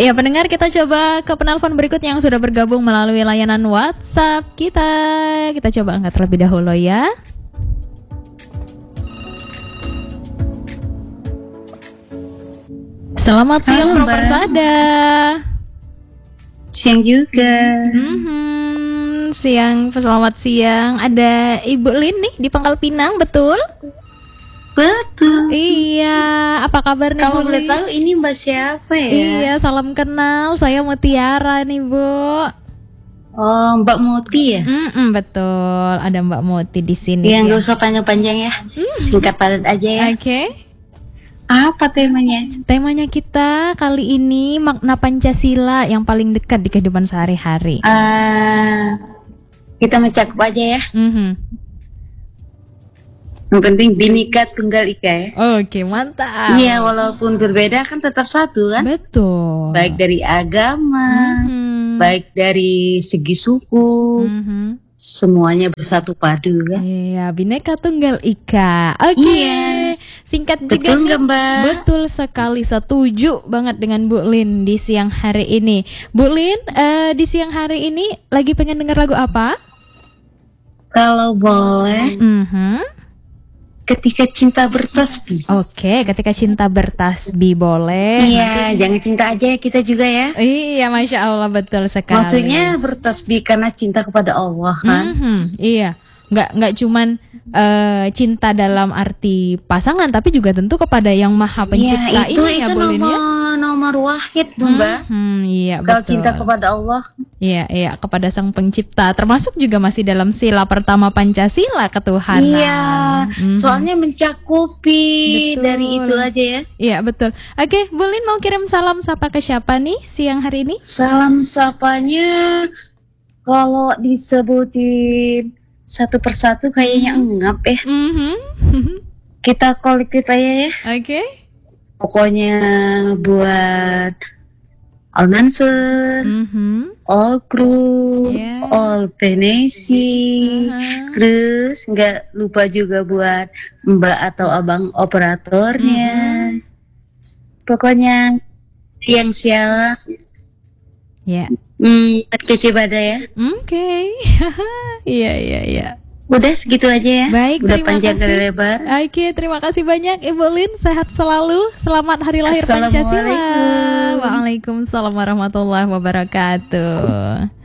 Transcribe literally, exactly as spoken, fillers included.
Iya pendengar, kita coba ke penelpon berikutnya yang sudah bergabung melalui layanan WhatsApp kita. Kita coba angkat terlebih dahulu ya. Selamat siang Bro Persada. Siang juga. Mm-hmm. Siang, selamat siang. Ada Ibu Lin nih di Pangkal Pinang, betul? Betul. Iya, apa kabar nih? Kalau boleh tahu ini Mbak siapa ya? Iya, salam kenal. Saya Mutiara nih, Bu. Oh, Mbak Muti ya? Mm-mm, betul. Ada Mbak Muti di sini. Iya, nggak usah panjang-panjang ya. Mm. Singkat padat aja ya. Oke. Okay. Apa temanya? Temanya kita kali ini makna Pancasila yang paling dekat di kehidupan sehari-hari. Uh, kita mencakup aja ya. Mm-hmm. Yang penting Bhinneka Tunggal Ika ya. Oke, mantap. Iya, walaupun berbeda kan tetap satu kan. Betul. Baik dari agama, mm-hmm. baik dari segi suku, mm-hmm. semuanya bersatu padu kan. Iya, Bhinneka Tunggal Ika. Oke. Iya. Singkat betul juga nggak, Mbak? Betul sekali, setuju banget dengan Bu Lin di siang hari ini. Bu Lin, uh, di siang hari ini lagi pengen denger lagu apa? Kalau boleh. Mm-hmm. Ketika Cinta Bertasbih. Oke, Ketika Cinta Bertasbih boleh. Iya, nanti... jangan cinta aja kita juga ya. Iya, Masya Allah, betul sekali. Maksudnya bertasbih karena cinta kepada Allah kan. Mm-hmm, iya, nggak nggak cuman uh, cinta dalam arti pasangan, tapi juga tentu kepada Yang Maha Pencipta. Ya, itu, ini itu ya, Bu Lin ya. Nomor wahid tuh, Mbak. Mm-hmm, iya, kalau betul. cinta kepada Allah. Iya, iya, kepada Sang Pencipta, termasuk juga masih dalam sila pertama Pancasila, ketuhanan. Iya, mm-hmm. soalnya mencakupi betul. Dari itu aja ya. Iya, betul. Oke, Bu Lin mau kirim salam sapa ke siapa nih siang hari ini? Salam sapanya kalau disebutin satu persatu kayaknya mm-hmm. enggap ya. Mm-hmm. Kita kolektif aja ya. Oke. Okay. Pokoknya buat Al Mansur, mm-hmm. all crew, yeah. all Tennessee, uh-huh. terus nggak lupa juga buat Mbak atau Abang operatornya. Mm-hmm. Pokoknya yang siap. Ya. Yeah. Hmm, kece pada ya. Oke. Okay. Iya iya iya. Udah segitu aja ya. Baik, udah terima panjang kasih. kali lebar. Oke, terima kasih banyak Ibu Lin. Sehat selalu. Selamat Hari Lahir Pancasila. Waalaikumsalam warahmatullahi wabarakatuh.